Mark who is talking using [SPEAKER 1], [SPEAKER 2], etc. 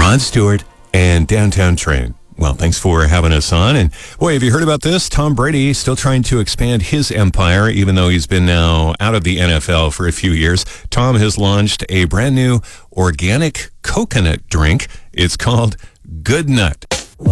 [SPEAKER 1] Rod Stewart and Downtown Train. Well, thanks for having us on. And boy, have you heard about this? Tom Brady still trying to expand his empire, even though he's been now out of the NFL for a few years. Tom has launched a brand new organic coconut drink. It's called Good Nut.